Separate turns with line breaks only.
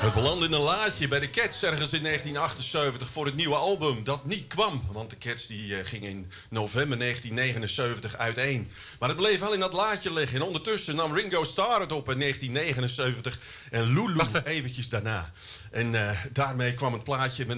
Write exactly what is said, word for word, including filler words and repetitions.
Het belandde in een laadje bij de Cats ergens in negentien achtenzeventig voor het nieuwe album dat niet kwam. Want de Cats die, uh, gingen in november negentien negenenzeventig uiteen. Maar het bleef wel in dat laadje liggen. En ondertussen nam Ringo Starr het op in negentien negenenzeventig en Lulu eventjes daarna. En uh, daarmee kwam het plaatje met